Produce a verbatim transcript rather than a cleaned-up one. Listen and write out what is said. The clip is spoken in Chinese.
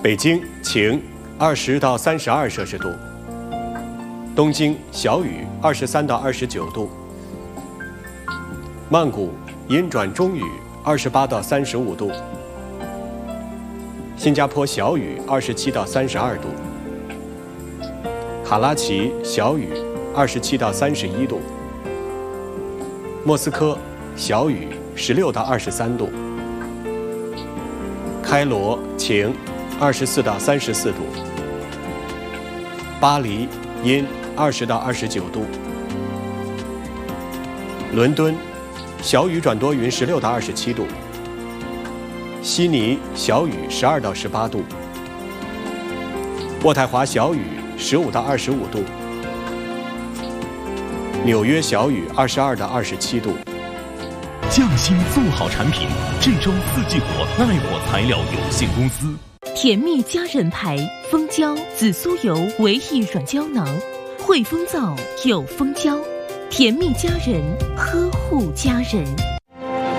北京晴，二十到三十二摄氏度。东京小雨，二十三到二十九度。曼谷阴转中雨，二十八到三十五度。新加坡小雨，二十七到三十二度。卡拉奇小雨，二十七到三十一度。莫斯科小雨，十六到二十三度。开罗晴，二十四到三十四度。巴黎阴，二十到二十九度。伦敦小雨转多云，十六到二十七度。悉尼小雨，十二到十八度。渥太华小雨，十五到二十五度。纽约小雨，二十二到二十七度。 匠心做好产品，郑州四季火耐火材料有限公司。 甜蜜佳人牌蜂胶紫苏油唯一软胶囊，汇丰皂有蜂胶，甜蜜佳人呵护家人。